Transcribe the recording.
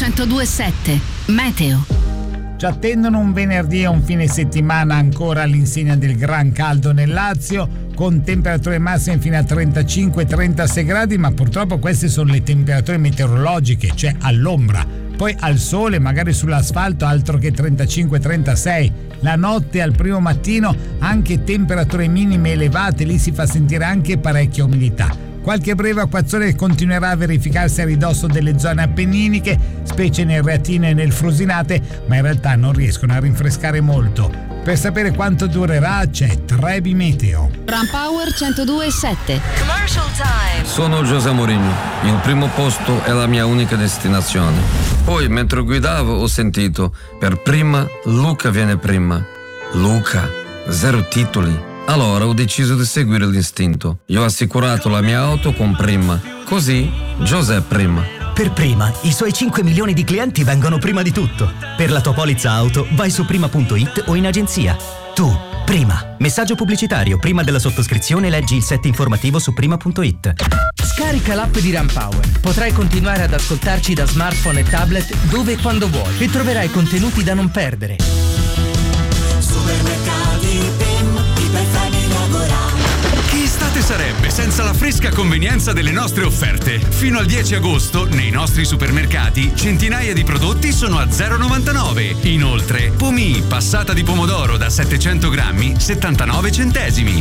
102.7 Meteo. Ci attendono un venerdì e un fine settimana ancora all'insegna del gran caldo nel Lazio, con temperature massime fino a 35-36 gradi, ma purtroppo queste sono le temperature meteorologiche, cioè all'ombra. Poi al sole, magari sull'asfalto, altro che 35-36. La notte al primo mattino anche temperature minime elevate, lì si fa sentire anche parecchia umidità. Qualche breve acquazzone continuerà a verificarsi a ridosso delle zone appenniniche, specie nel Reatino e nel Frosinate, ma in realtà non riescono a rinfrescare molto. Per sapere quanto durerà c'è Trebi Meteo. Ram Power 102.7 Commercial Time. Sono José Mourinho, il primo posto è la mia unica destinazione. Poi mentre guidavo ho sentito, per prima Luca viene prima. Luca, 0 titoli. Allora ho deciso di seguire l'istinto. Io ho assicurato la mia auto con Prima. Così José prima. Per Prima, i suoi 5 milioni di clienti vengono prima di tutto. Per la tua polizza auto, vai su prima.it o in agenzia. Tu, Prima. Messaggio pubblicitario. Prima della sottoscrizione leggi il set informativo su prima.it. Scarica l'app di Ram Power. Potrai continuare ad ascoltarci da smartphone e tablet dove e quando vuoi e troverai contenuti da non perdere. Supermercati PIM, per farmi lavorare. Che estate sarebbe senza la fresca convenienza delle nostre offerte? Fino al 10 agosto, nei nostri supermercati, centinaia di prodotti sono a 0,99. Inoltre, pomì passata di pomodoro da 700 grammi, 79 centesimi.